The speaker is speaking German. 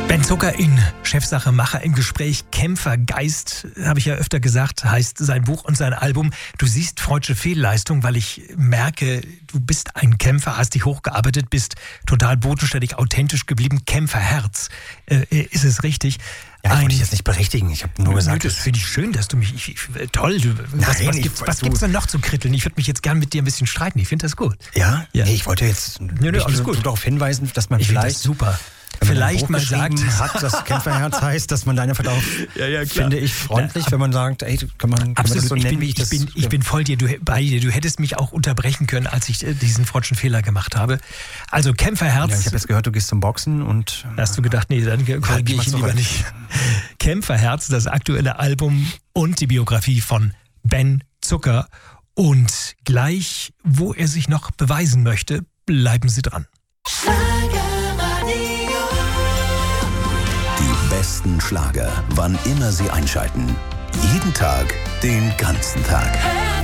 Ben Zucker in Chefsache Macher im Gespräch. Kämpfergeist, habe ich ja öfter gesagt, heißt sein Buch und sein Album. Du siehst freudsche Fehlleistung, weil ich merke, du bist ein Kämpfer, hast dich hochgearbeitet, bist total bodenständig, authentisch geblieben. Kämpferherz, ist es richtig? Ja, ich wollte dich jetzt nicht berechtigen. Ich habe nur gesagt, das finde ich schön, dass du mich... toll. Was gibt's denn noch zu kritteln? Ich würde mich jetzt gern mit dir ein bisschen streiten. Ich finde das gut. Ja? Nee, ich wollte jetzt darauf hinweisen, dass man vielleicht... super. Wenn man vielleicht mal sagt, hat, dass Kämpferherz heißt, dass man deine Verlauf, finde ich, freundlich, wenn man sagt, ey, kann man das so nennen, wie ich das... Ich bin voll bei dir. Du hättest mich auch unterbrechen können, als ich diesen freudschen Fehler gemacht habe. Also Kämpferherz... Ja, ich habe jetzt gehört, du gehst zum Boxen und... Hast du gedacht, nee, dann korrigiere ich lieber nicht. Kämpferherz, das aktuelle Album und die Biografie von Ben Zucker. Und gleich, wo er sich noch beweisen möchte, bleiben Sie dran. Die besten Schlager, wann immer Sie einschalten. Jeden Tag, den ganzen Tag.